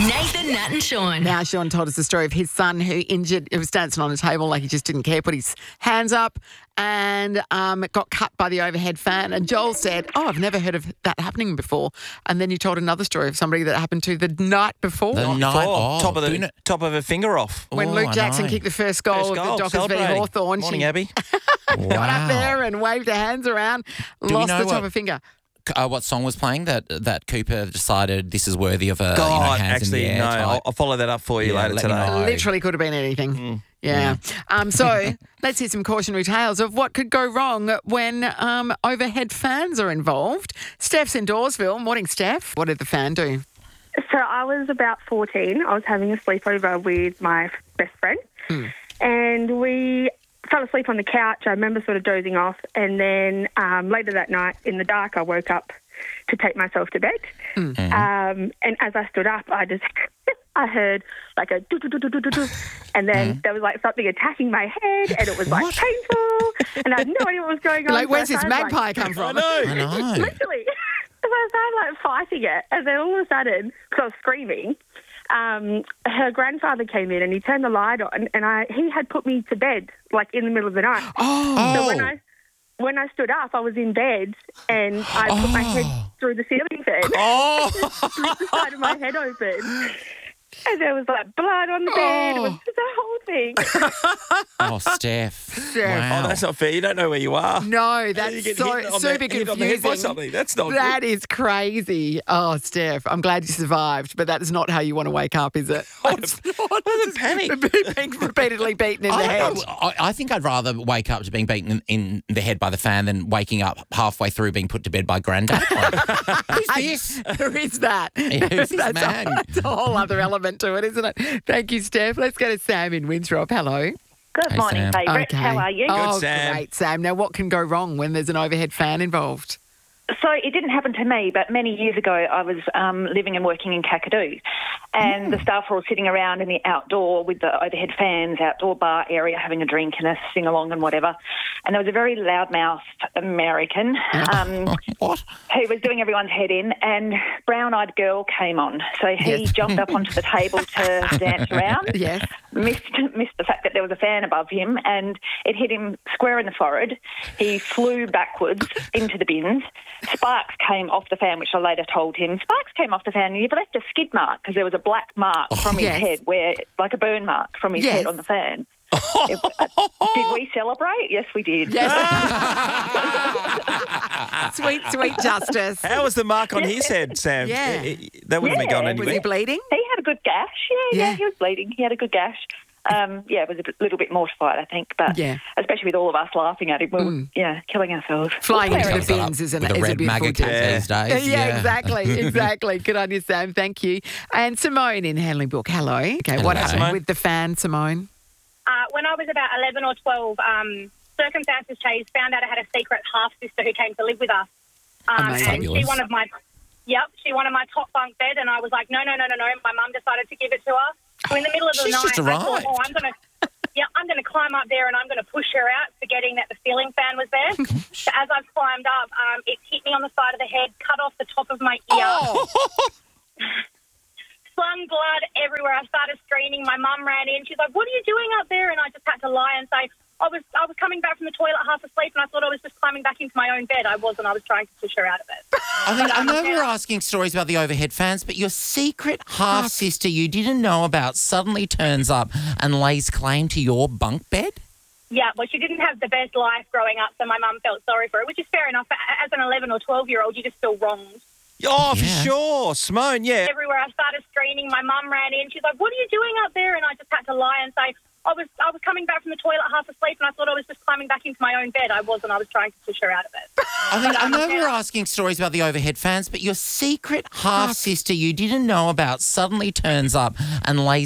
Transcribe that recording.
Nathan, Nat and Sean. Now, Sean told us the story of his son who was dancing on a table like he just didn't care, put his hands up and got cut by the overhead fan. And Joel said, I've never heard of that happening before. And then you told another story of somebody that happened to the night before. Top of her finger off. When Luke Jackson kicked the first goal of the Dockers v Hawthorn. Morning, Abby. Got up there and waved her hands around, lost the top of her finger. What song was playing that Cooper decided this is worthy of a hands in the air? I'll follow that up for you later today. Literally could have been anything. Yeah. So let's hear some cautionary tales of what could go wrong when overhead fans are involved. Steph's in Dawesville. Morning, Steph. What did the fan do? So I was about 14. I was having a sleepover with my best friend and we fell asleep on the couch. I remember sort of dozing off, and then later that night in the dark I woke up to take myself to bed. And as I stood up, I heard like a do-do-do-do-do-do, and then there was like something attacking my head, and it was like painful, and I had no idea what was going on. Like, where's this magpie come from? I know. Literally. So I started like fighting it, and then all of a sudden, because I was screaming, her grandfather came in and he turned the light on, and he had put me to bed like in the middle of the night. So when I stood up, I was in bed and I put my head through the ceiling fan. Ripped the side of my head open. And there was like blood on the bed. It was just a whole thing. Steph. Wow. Oh, that's not fair. You don't know where you are. No, that's super confusing. That's not That good. is crazy. Oh, Steph, I'm glad you survived, but that is not how you want to wake up, is it? It's panic. Being repeatedly beaten in the head. I think I'd rather wake up to being beaten in the head by the fan than waking up halfway through being put to bed by Grandad. Who's this? Who is that? Who's this man? That's a whole other element to it, isn't it? Thank you, Steph. Let's go to Sam in Winthrop. Hello. Good morning, Sam. favourite. How are you? Oh, Good, Sam. great, Sam. Now, what can go wrong when there's an overhead fan involved? So it didn't happen to me, but many years ago I was living and working in Kakadu, and the staff were all sitting around in the outdoor with the overhead fans, outdoor bar area, having a drink and a sing-along and whatever. And there was a very loudmouthed American who was doing everyone's head in, and Brown-Eyed Girl came on. So he jumped up onto the table to dance around. Yes. Missed the fact that there was a fan above him, and it hit him square in the forehead. He flew backwards into the bins. Sparks came off the fan, which I later told him. Sparks came off the fan and he left a skid mark because there was a black mark from his head, like a burn mark from his head on the fan. Did we celebrate? Yes, we did. Yes. Sweet justice. How was the mark on his head, Sam? Yeah. That wouldn't have gone anywhere. Was he bleeding? He had a good gash. Yeah, he was bleeding. He had a good gash. It was a little bit mortified, I think, but especially with all of us laughing at him, we were, killing ourselves. Flying into the bins is a red beautiful MAGA cap these days. Yeah, exactly. Good on you, Sam. Thank you. And Simone in Hanley Brook. Hello. Okay, what happened Simone. with the fan, Simone? When I was about 11 or 12, circumstances changed. Found out I had a secret half-sister who came to live with us. And she wanted my top bunk bed, and I was like, no. My mum decided to give it to her. So in the middle of the night, just arrived. I thought, I'm going to climb up there and I'm going to push her out, forgetting that the ceiling fan was there. So as I've climbed up, it hit me on the side of the head, cut off the top of my ear. Slung blood everywhere. I started screaming. My mum ran in. She's like, what are you doing up there? And I just had to lie and say, I was coming back from the toilet half asleep and I thought I was just climbing back into my own bed. I wasn't. I was trying to push her out of it. I know we're asking stories about the overhead fans, but your secret half-sister you didn't know about suddenly turns up and lays claim to your bunk bed? Yeah, well, she didn't have the best life growing up, so my mum felt sorry for her, which is fair enough. As an 11 or 12-year-old, you just feel wronged. Oh, for sure. Simone, Everywhere I started screaming. My mum ran in. She's like, what are you doing up there? And I just had to lie and say, I was coming back from the toilet half asleep and I thought I was just climbing back into my own bed. I wasn't. I was trying to push her out of it. I know we're asking stories about the overhead fans, but your secret half-sister you didn't know about suddenly turns up and lays